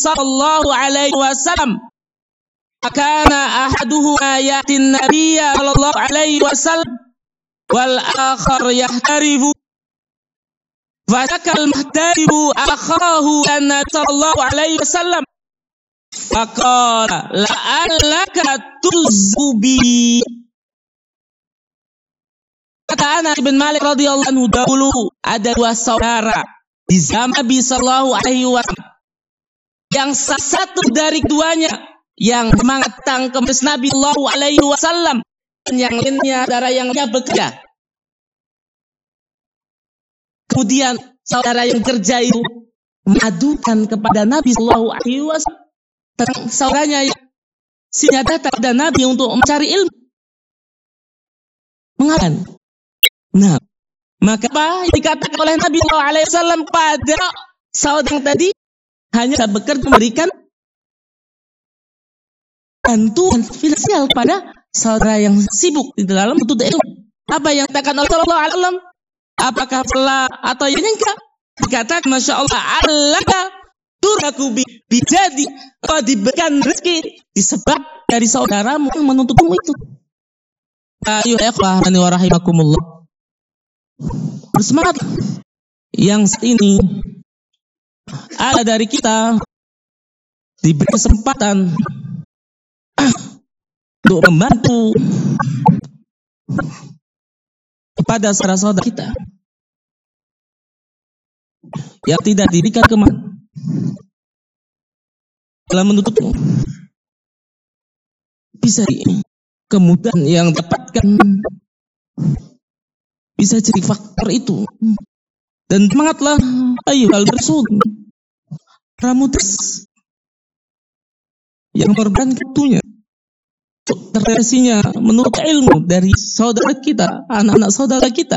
sallallahu alaihi wasallam. Kana ahaduhuma ya'ti an-nabiy sallallahu alaihi wasallam wal akhar yahtaribu. Fashakal muhtaribu akhahu an-nabiy sallallahu alaihi wasallam. Faqala la'allaka tuzubi. Kata Anas bin Malik radhiyallahu anhu, dahulu ada dua saudara di zaman Nabi sallallahu alaihi wasallam. Yang salah satu dari keduanya yang datang ke masjid Nabi sallallahu alaihi wasallam dan yang lainnya saudara yang lainnya bekerja. Kemudian saudara yang kerja itu mengadukan kepada Nabi sallallahu alaihi wasallam tentang saudaranya yang sinya datang kepada Nabi untuk mencari ilmu. Mengatakan, nah, maka apa yang dikatakan oleh Nabi sallallahu alaihi wasallam pada saudara yang tadi hanya bekerja memberikan bantuan finansial pada saudara yang sibuk di dalam menuntut ilmu. Apa yang dikatakan oleh Sallallahu Alaihi Wasallam? Apakah salah atau yang enggak? Dikatakan, Masya Allah, Allah turaku bijadi, kau diberikan rezeki disebab dari saudaramu yang menuntut ilmu itu. Ayo ikhwani wa rahimakumullah. Bersemangat. Yang saat ini ada dari kita diberi kesempatan untuk membantu kepada saudara-saudara kita yang tidak diberikan dalam menuntutmu. Bisa kemudahan yang dapatkan bisa jadi faktor itu. Dan semangatlah, ayo al-rasul Ramudas yang berban ketunya terreasinya menurut ilmu dari saudara kita, anak-anak saudara kita.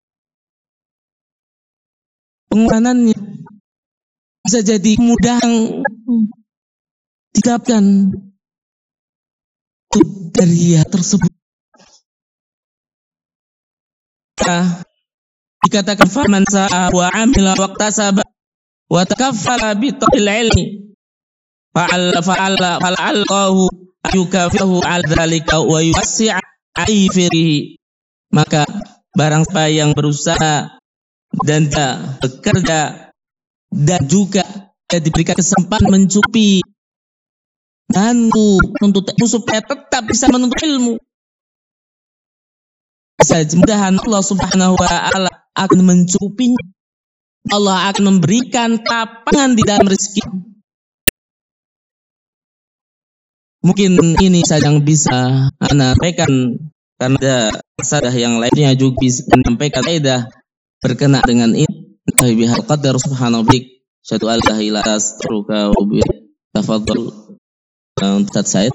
Pengurangannya bisa jadi kemudahan didapatkan dari tersebut. Dikatakan faman sa'a wa amila waqtasaba wa takaffala bi ta'il ilmi fa'alqahu yukafihu al-dzalika wa yuwassi'a aifirihi. Maka barang siapa yang berusaha dan dia bekerja dan juga dia diberikan kesempatan mencukupi dan untuk supaya tetap bisa menuntut ilmu, bisa mudahan Allah Subhanahu wa taala akan mencukupinya. Allah akan memberikan tapangan di dalam rezeki. Mungkin ini saja yang bisa Anda sampaikan, karena ada sadah yang lainnya juga bisa menyampaikan faedah berkenaan dengan ini. Bihal qadar subhanahu wa bihamdihi asyhadu an la ilaha illa anta astaghfiruka wa atubu ilaik. Tafadhal Ustaz Said.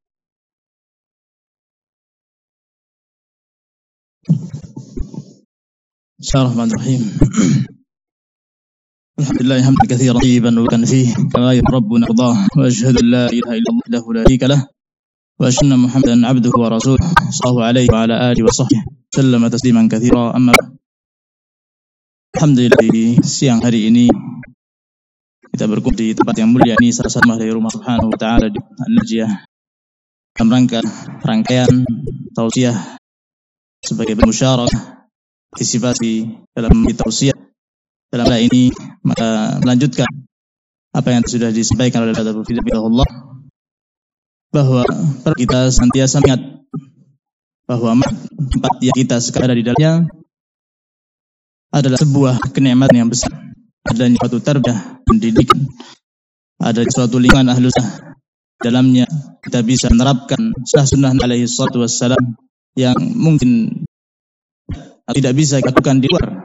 Bismillahirrahmanirrahim. Alhamdulillah hamdan katsiran tayyiban mubarakan fihi kama yuhibbu rabbuna wa wa asyhadu an la ilaha illallah wahdahu la syarika lah wa asyhadu anna Muhammadan 'abduhu wa rasuluhu sallallahu alaihi wa ala alihi wa sahbihi sallama tasliman katsiran. Amma alhamdulillah, di siang hari ini kita berkumpul di tempat yang mulia ini, salah satu dari rumah Subhanahu wa taala di Al-Najiyah, dalam rangka rangkaian tausiah sebagai musyarakah partisipasi dalam tausiah. Dalam hal ini maka melanjutkan apa yang sudah disampaikan oleh Allah, bahwa kita senantiasa ingat bahwa tempat yang kita sekarang ada di dalamnya adalah sebuah kenikmatan yang besar. Adanya suatu tarbiyah pendidikan, ada suatu lingkungan ahlus sunnah, dalamnya kita bisa menerapkan sunnah alaihi salatu wassalam yang mungkin tidak bisa dilakukan di luar